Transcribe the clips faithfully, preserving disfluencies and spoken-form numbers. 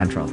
Central.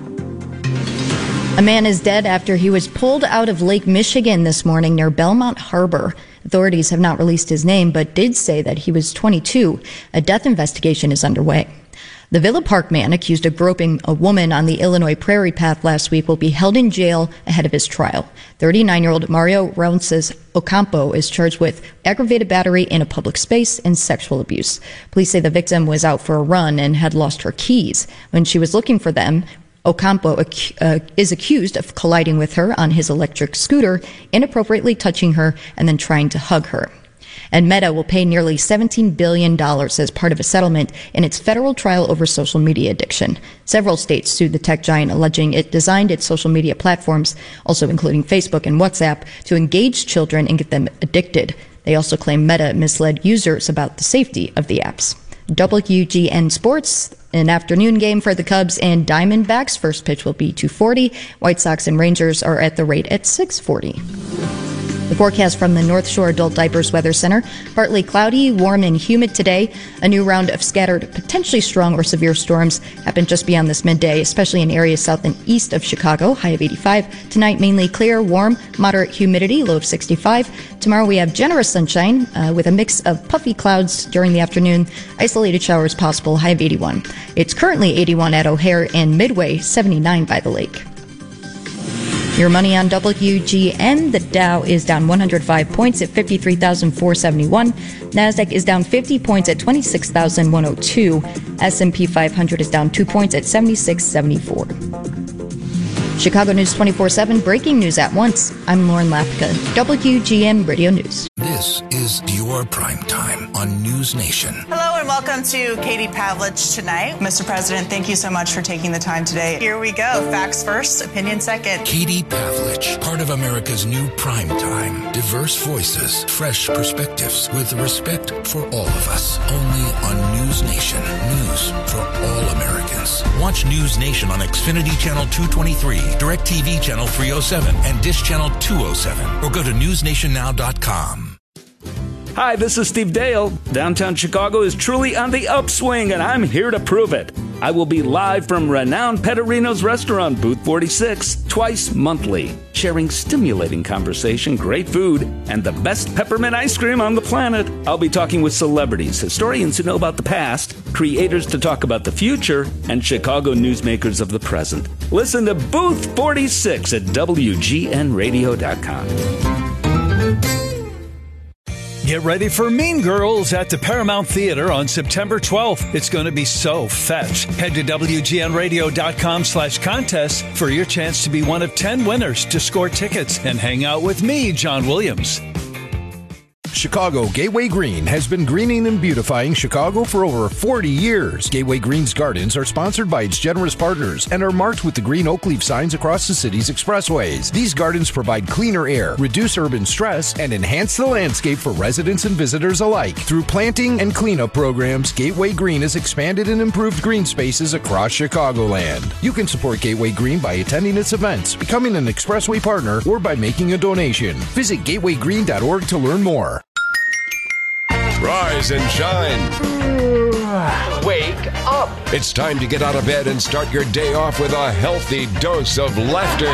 A man is dead after he was pulled out of Lake Michigan this morning near Belmont Harbor. Authorities have not released his name, but did say that he was twenty-two. A death investigation is underway. The Villa Park man accused of groping a woman on the Illinois Prairie Path last week will be held in jail ahead of his trial. thirty-nine-year-old Mario Rounces Ocampo is charged with aggravated battery in a public space and sexual abuse. Police say the victim was out for a run and had lost her keys. When she was looking for them, Ocampo uh, is accused of colliding with her on his electric scooter, inappropriately touching her, and then trying to hug her. And Meta will pay nearly seventeen billion dollars as part of a settlement in its federal trial over social media addiction. Several states sued the tech giant, alleging it designed its social media platforms, also including Facebook and WhatsApp, to engage children and get them addicted. They also claim Meta misled users about the safety of the apps. W G N Sports, an afternoon game for the Cubs and Diamondbacks. First pitch will be two forty. White Sox and Rangers are at the rate at six forty. The forecast from the North Shore Adult Diapers Weather Center. Partly cloudy, warm and humid today. A new round of scattered, potentially strong or severe storms happen just beyond this midday, especially in areas south and east of Chicago, high of eighty-five. Tonight, mainly clear, warm, moderate humidity, low of sixty-five. Tomorrow, we have generous sunshine uh, with a mix of puffy clouds during the afternoon. Isolated showers possible, high of eighty-one. It's currently eighty-one at O'Hare and Midway, seventy-nine by the lake. Your money on W G N. The Dow is down one hundred five points at fifty-three thousand four hundred seventy-one. NASDAQ is down fifty points at twenty-six thousand one hundred two. S and P five hundred is down two points at seventy-six seventy-four. Chicago News twenty-four seven, breaking news at once. I'm Lauren Lapka, W G N Radio News. This is your prime time on News Nation. Hello and welcome to Katie Pavlich tonight. Mister President, thank you so much for taking the time today. Here we go. Facts first, opinion second. Katie Pavlich, part of America's new prime time. Diverse voices, fresh perspectives, with respect for all of us. Only on News Nation. News for all Americans. Watch News Nation on Xfinity Channel two twenty-three, DirecTV Channel three oh seven, and Dish Channel two oh seven, or go to news nation now dot com. Hi, this is Steve Dale. Downtown Chicago is truly on the upswing, and I'm here to prove it. I will be live from renowned Pettorino's restaurant, Booth forty-six, twice monthly, sharing stimulating conversation, great food, and the best peppermint ice cream on the planet. I'll be talking with celebrities, historians who know about the past, creators to talk about the future, and Chicago newsmakers of the present. Listen to Booth forty-six at W G N radio dot com. Get ready for Mean Girls at the Paramount Theater on September twelfth. It's going to be so fetch. Head to W G N radio dot com slash contest for your chance to be one of ten winners to score tickets and hang out with me, John Williams. Chicago Gateway Green has been greening and beautifying Chicago for over forty years. Gateway Green's gardens are sponsored by its generous partners and are marked with the green oak leaf signs across the city's expressways. These gardens provide cleaner air, reduce urban stress, and enhance the landscape for residents and visitors alike. Through planting and cleanup programs, Gateway Green has expanded and improved green spaces across Chicagoland. You can support Gateway Green by attending its events, becoming an expressway partner, or by making a donation. Visit gateway green dot org to learn more. Rise and shine. Wake up. It's time to get out of bed and start your day off with a healthy dose of laughter.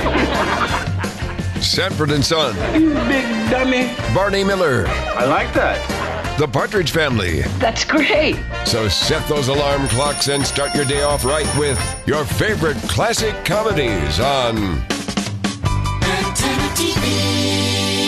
Sanford and Son. You big dummy. Barney Miller. I like that. The Partridge Family. That's great. So set those alarm clocks and start your day off right with your favorite classic comedies on Antenna T V.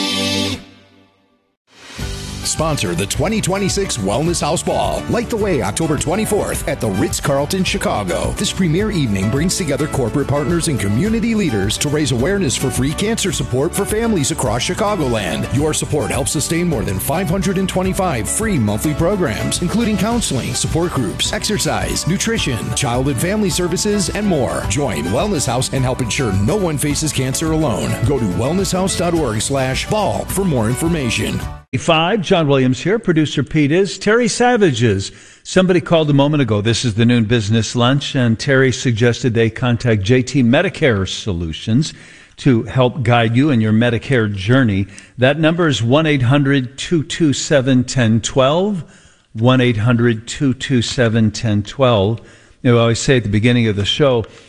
Sponsor the twenty twenty-six Wellness House Ball. Light the way October twenty-fourth at the Ritz-Carlton, Chicago. This premier evening brings together corporate partners and community leaders to raise awareness for free cancer support for families across Chicagoland. Your support helps sustain more than five hundred twenty-five free monthly programs, including counseling, support groups, exercise, nutrition, child and family services, and more. Join Wellness House and help ensure no one faces cancer alone. Go to wellness house dot org slash ball for more information. Five, John Williams here. Producer Pete is. Terry Savages. Somebody called a moment ago. This is the Noon Business Lunch, and Terry suggested they contact J T Medicare Solutions to help guide you in your Medicare journey. That number is one eight hundred two two seven one oh one two. one eight hundred two two seven one oh one two. You know, I always say at the beginning of the show,